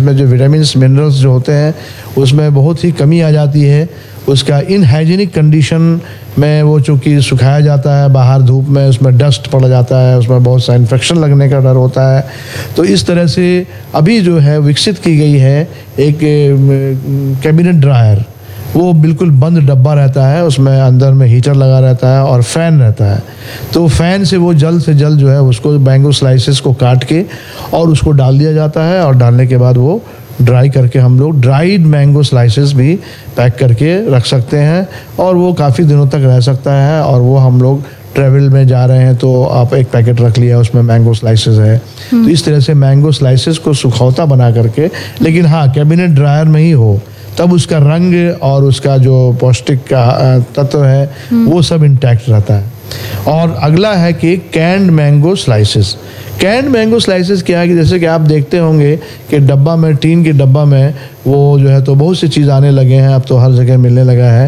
जिसमें जो vitamins minerals जो होते हैं उसमें बहुत ही कमी आ जाती है। उसका इनहाइजीनिक कंडीशन में वो चूँकि सुखाया जाता है बाहर धूप में, उसमें डस्ट पड़ जाता है, उसमें बहुत सा इन्फेक्शन लगने का डर होता है। तो इस तरह से अभी जो है विकसित की गई है एक कैबिनेट ड्रायर, वो बिल्कुल बंद डब्बा रहता है, उसमें अंदर में हीटर लगा रहता है और फ़ैन रहता है। तो फ़ैन से वो जल्द से जल्द जो है उसको मैंगो स्लाइसेस को काट के और उसको डाल दिया जाता है, और डालने के बाद वो ड्राई करके हम लोग ड्राइड मैंगो स्लाइसेस भी पैक करके रख सकते हैं, और वो काफ़ी दिनों तक रह सकता है। और वो हम लोग ट्रैवल में जा रहे हैं तो आप एक पैकेट रख लिया, उसमें मैंगो स्लाइसेस है। तो इस तरह से मैंगो स्लाइसेस को सुखौता बना करके, लेकिन हाँ कैबिनेट ड्रायर में ही हो, तब उसका रंग और उसका जो पौष्टिक तत्व है वो सब इंटैक्ट रहता है। और अगला है कि canned mango slices. Canned mango slices क्या है कि जैसे कि आप देखते होंगे कि डब्बा में, टीन के डब्बा में वो जो है तो बहुत सी चीज़ आने लगे हैं, अब तो हर जगह मिलने लगा है।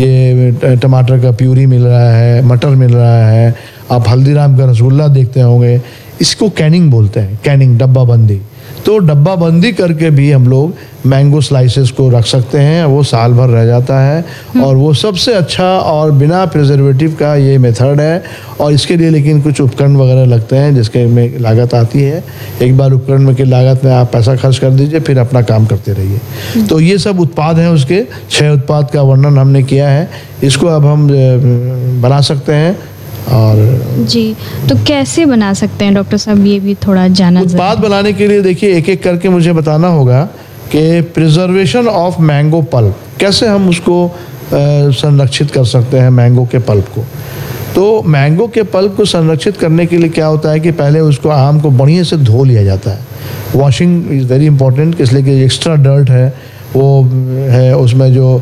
ये टमाटर का प्यूरी मिल रहा है, मटर मिल रहा है, आप हल्दीराम का रसगुल्ला देखते होंगे। इसको कैनिंग बोलते हैं, कैनिंग, डब्बा बंदी। तो डब्बा बंदी करके भी हम लोग मैंगो स्लाइसेस को रख सकते हैं, वो साल भर रह जाता है। और वो सबसे अच्छा और बिना प्रिजर्वेटिव का ये मेथड है। और इसके लिए लेकिन कुछ उपकरण वगैरह लगते हैं जिसके में लागत आती है। एक बार उपकरण में की लागत में आप पैसा खर्च कर दीजिए, फिर अपना काम करते रहिए। तो ये सब उत्पाद हैं, उसके 6 उत्पाद का वर्णन हमने किया है। इसको अब हम बना सकते हैं। और जी, तो कैसे बना सकते हैं डॉक्टर साहब, ये भी थोड़ा जानना। उत्पाद बनाने के लिए देखिए एक एक करके मुझे बताना होगा कि प्रिजर्वेशन ऑफ मैंगो पल्प, कैसे हम उसको संरक्षित कर सकते हैं मैंगो के पल्प को। तो मैंगो के पल्प को संरक्षित करने के लिए क्या होता है कि पहले उसको, आम को बढ़िया से धो लिया जाता है। वॉशिंग इज़ वेरी इंपॉर्टेंट, इसलिए कि एक्स्ट्रा डर्ट है वो है, उसमें जो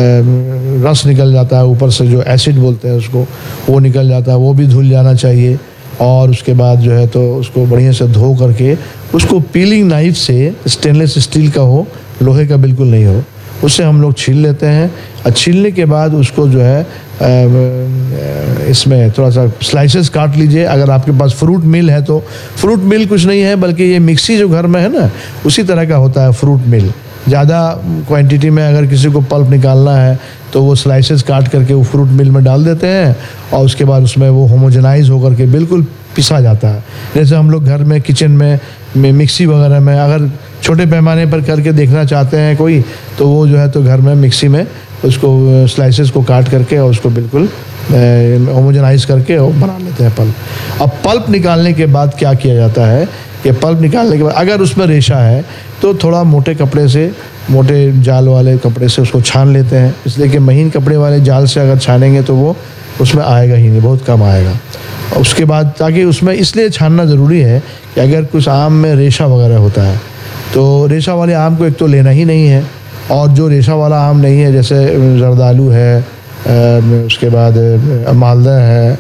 रस निकल जाता है ऊपर से, जो एसिड बोलते हैं उसको, वो निकल जाता है, वो भी धुल जाना चाहिए। और उसके बाद जो है तो उसको बढ़िया से धो करके उसको पीलिंग नाइफ से, स्टेनलेस स्टील का हो, लोहे का बिल्कुल नहीं हो, उससे हम लोग छील लेते हैं। और छीलने के बाद उसको जो है इसमें थोड़ा सा स्लाइसेस काट लीजिए। अगर आपके पास फ्रूट मिल है तो, फ्रूट मिल कुछ नहीं है बल्कि ये मिक्सी जो घर में है ना, उसी तरह का होता है फ्रूट मिल। ज़्यादा क्वांटिटी में अगर किसी को पल्प निकालना है तो वो स्लाइसेस काट करके वो फ्रूट मिल में डाल देते हैं, और उसके बाद उसमें वो होमोजेनाइज होकर के बिल्कुल पिसा जाता है। जैसे हम लोग घर में, किचन में मिक्सी वगैरह में अगर छोटे पैमाने पर करके देखना चाहते हैं कोई, तो वो जो है तो घर में मिक्सी में उसको स्लाइसेस को काट करके और उसको बिल्कुल होमोजेनाइज करके और बना लेते हैं पल्प। अब पल्प निकालने के बाद क्या किया जाता है कि पल्प निकालने के बाद अगर उसमें रेशा है तो थोड़ा मोटे कपड़े से, मोटे जाल वाले कपड़े से उसको छान लेते हैं, इसलिए कि महीन कपड़े वाले जाल से अगर छानेंगे तो वो उसमें आएगा ही नहीं, बहुत कम आएगा। और उसके बाद, ताकि उसमें इसलिए छानना ज़रूरी है कि अगर कुछ आम में रेशा वगैरह होता है तो रेशा वाले आम को एक तो लेना ही नहीं है, और जो रेशा वाला आम नहीं है, जैसे जर्दालू है, उसके बाद मालदा है,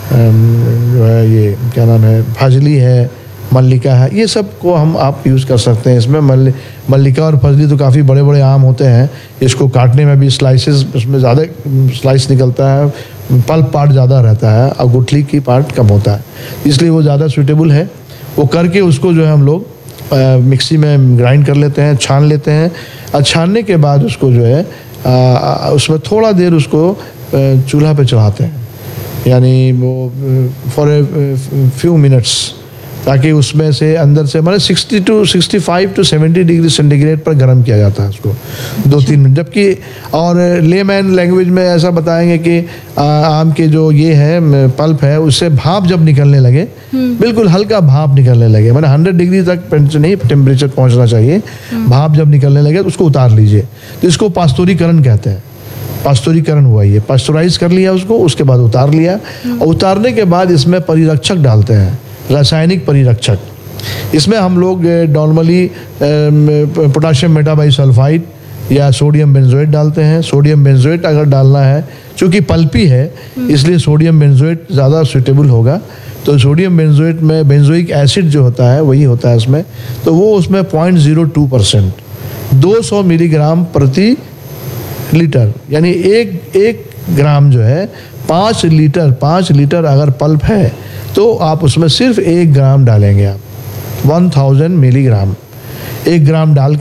जो है ये क्या नाम है, फजली है, मल्लिका है, ये सब को हम आप यूज़ कर सकते हैं। इसमें मल्लिका और फजली तो काफ़ी बड़े बड़े आम होते हैं, इसको काटने में भी स्लाइसेस, उसमें ज़्यादा स्लाइस निकलता है, पल्प पार्ट ज़्यादा रहता है और गुठली की पार्ट कम होता है, इसलिए वो ज़्यादा सूटेबल है। वो करके उसको जो है हम लोग मिक्सी में ग्राइंड कर लेते हैं, छान लेते हैं। और छानने के बाद उसको जो है उसमें थोड़ा देर उसको चूल्हा पे चढ़ाते हैं, यानी वो फॉर ए फ्यू मिनट्स, ताकि उसमें से अंदर से मतलब 65 to 70 डिग्री सेंटीग्रेड पर गर्म किया जाता है उसको 2-3 मिनट। जबकि और लेमैन लैंग्वेज में ऐसा बताएंगे कि आम के जो ये है पल्प है, उससे भाप जब निकलने लगे, बिल्कुल हल्का भाप निकलने लगे, मतलब 100 डिग्री तक नहीं टेम्परेचर पहुंचना चाहिए, भाप जब निकलने लगे तो उसको उतार लीजिए। तो इसको पास्तुरीकरण कहते हैं, पास्तुरीकरण हुआ, ये पास्चुराइज कर लिया उसको, उसके बाद उतार लिया। और उतारने के बाद इसमें परिरक्षक डालते हैं, रासायनिक परिरक्षक। इसमें हम लोग नॉर्मली पोटाशियम मेटाबाइसल्फाइड या सोडियम बेंजोएट डालते हैं। सोडियम बेंजोएट अगर डालना है, चूँकि पल्पी है इसलिए सोडियम बेंजोएट ज़्यादा सूटेबल होगा। तो सोडियम बेंजोएट में बेंजोइक एसिड जो होता है वही होता है इसमें, तो वो उसमें 0.02%, 200 मिलीग्राम प्रति लीटर, यानी एक ग्राम जो है 5 लीटर अगर पल्प है तो आप उसमें सिर्फ 1 ग्राम डालेंगे, आप 1000 मिलीग्राम, 1 ग्राम डाल